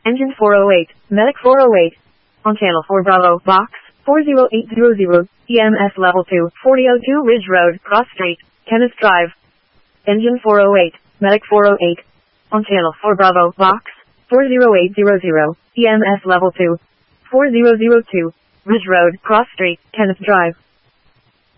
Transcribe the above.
Engine 408, Medic 408. On channel 4 Bravo, box 40800, EMS level 2, 4002 Ridge Road, Cross Street, Kenneth Drive. Engine 408, Medic 408. On channel 4 Bravo, box 40800, EMS level 2, 4002, Ridge Road, Cross Street, Kenneth Drive.